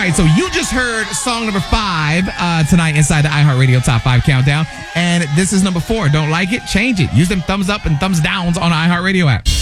right, so you just heard song number 5 tonight inside the iHeartRadio Top 5 Countdown. And this is number 4. Don't like it? Change it. Use them thumbs up and thumbs downs on the iHeartRadio app.